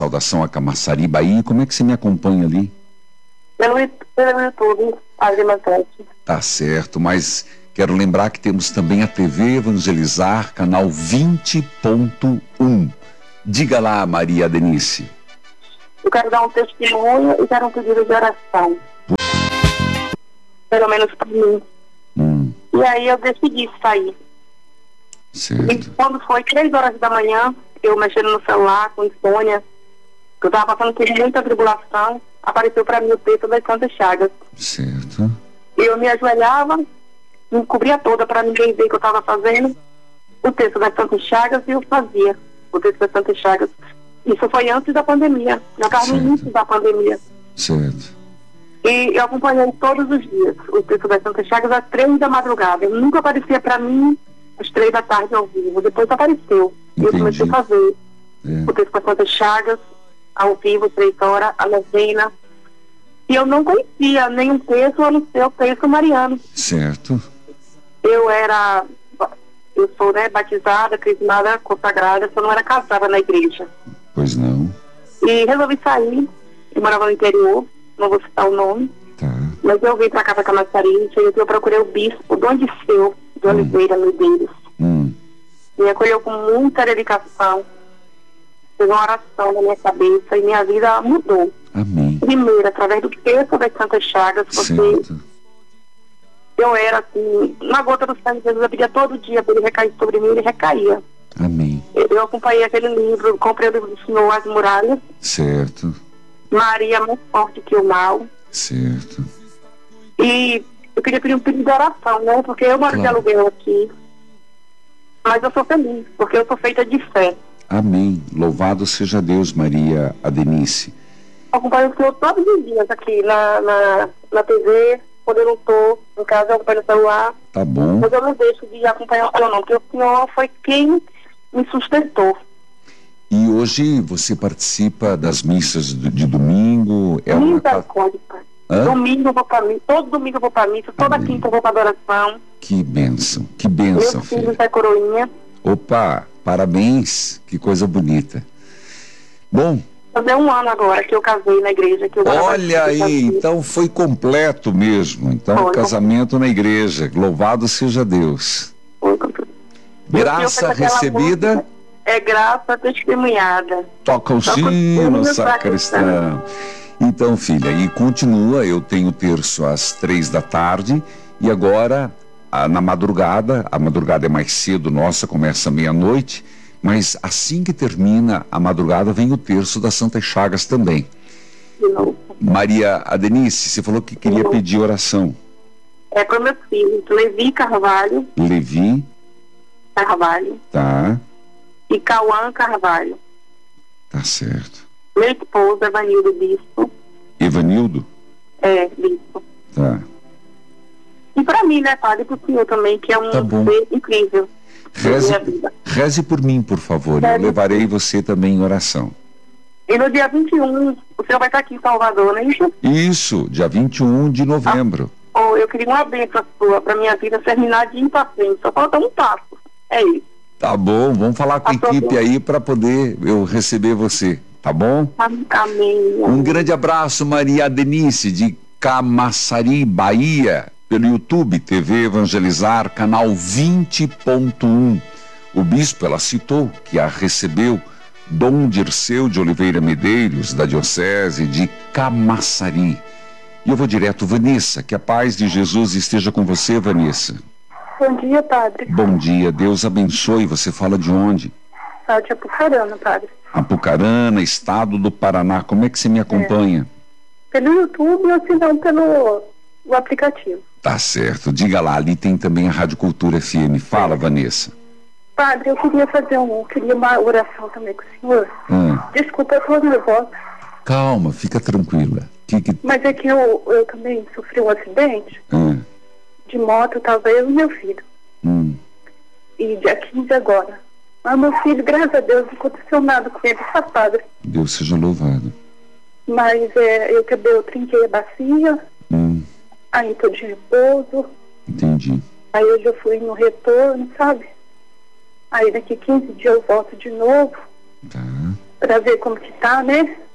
Saudação a Camaçari, Bahia. Como é que você me acompanha ali? Pelo YouTube, Azimatete. Tá certo, mas quero lembrar que temos também a TV Evangelizar, canal 20.1. Diga lá, Maria Denise. Eu quero dar um testemunho e quero um pedido de oração. Pelo menos para mim. E aí eu decidi sair. Certo. E quando foi 3 horas da manhã, eu mexendo no celular com insônia, eu estava passando por muita tribulação, apareceu para mim o texto das Santas Chagas. Certo. Eu me ajoelhava, me cobria toda para ninguém ver o que eu estava fazendo, o texto das Santas Chagas, e eu fazia o texto das Santas Chagas. Isso foi antes da pandemia, já estava no início da pandemia. Certo. E eu acompanhei todos os dias o texto das Santas Chagas às 3 da madrugada. Nunca aparecia para mim às 3 da tarde ao vivo. Depois apareceu. E eu comecei a fazer o texto das Santas Chagas ao vivo, 3 horas, a novena. E eu não conhecia nenhum texto a não ser o texto mariano. Certo. Eu sou, batizada, crismada, consagrada, só não era casada na igreja. Pois não. E resolvi sair. Eu morava no interior, não vou citar o nome. Tá. Mas eu vim para cá, para Camaçari, e eu procurei o bispo Dom Disseu de Oliveira Medeiros. Me acolheu com muita dedicação, fez uma oração na minha cabeça e minha vida mudou. Amém. Primeiro, através do texto das Santas Chagas, porque eu era assim, na gota do sangue de Jesus, eu pedia todo dia para ele recair sobre mim, ele recaía. Amém. Eu acompanhei aquele livro, comprei o livro do Senhor, As Muralhas. Certo. Maria, mais forte que o mal. Certo. E eu queria pedir um pedido de oração, né? Porque eu moro de aluguel aqui. Mas eu sou feliz, porque eu sou feita de fé. Amém. Louvado seja Deus, Maria Adenice. Acompanho o senhor todos os dias aqui na TV, quando eu não estou em casa, eu acompanho no celular. Tá bom. Mas eu não deixo de acompanhar o senhor, não, porque o senhor foi quem me sustentou. E hoje você participa das missas de domingo? Misericórdia, pai. Domingo eu vou para missa, todo domingo eu vou para missa, toda quinta eu vou para adoração. Que bênção, Meu filho é coroinha. Opa, parabéns, que coisa bonita. Bom. Fazer 1 ano agora que eu casei na igreja. Olha aí, então foi completo mesmo. Então, casamento na igreja. Louvado seja Deus. Graça recebida. É graça testemunhada. Toca o sino, sacristão. Então, filha, e continua, eu tenho terço às 3 da tarde e agora, na madrugada, a madrugada é mais cedo, nossa, começa meia-noite, mas assim que termina a madrugada vem o terço das Santas Chagas também. Maria Adenice, você falou que queria pedir oração. É para o meu filho, Levi Carvalho. Levi Carvalho. Tá. E Cauã Carvalho. Tá certo. Meu esposo, Evanildo Bispo. Evanildo? É, Bispo. Tá. E para mim, né, padre, e pro senhor também, que é um ser incrível. Reze por mim, por favor. Eu levarei você também em oração. E no dia 21, o senhor vai estar aqui em Salvador, não é isso? Isso, dia 21 de novembro. Eu queria uma bênção sua para minha vida terminar de ir para frente. Só falta um passo. É isso. Tá bom, vamos falar com a equipe aí para poder eu receber você, tá bom? Amém. Um grande abraço, Maria Adenice, de Camaçari, Bahia, pelo YouTube, TV Evangelizar, canal 20.1. O bispo, ela citou que a recebeu Dom Dirceu de Oliveira Medeiros, da Diocese de Camaçari. E eu vou direto, Vanessa, que a paz de Jesus esteja com você, Vanessa. Bom dia, padre. Bom dia, Deus abençoe. Você fala de onde? De Apucarana, padre. Apucarana, estado do Paraná. Como é que você me acompanha? Pelo YouTube ou se não pelo aplicativo. Tá certo. Diga lá, ali tem também a Rádio Cultura FM. Fala, Vanessa. Padre, eu queria queria uma oração também com o senhor. Desculpa, eu tô nervosa. Calma, fica tranquila. Mas é que eu também sofri um acidente. De moto, talvez, o meu filho. E dia 15 agora. Mas meu filho, graças a Deus, não aconteceu nada com ele, tá, padre? Deus seja louvado. Mas eu trinquei a bacia, aí tô de repouso. Entendi. Aí hoje eu fui no retorno, sabe? Aí daqui 15 dias eu volto de novo. Tá. para ver como que tá, né?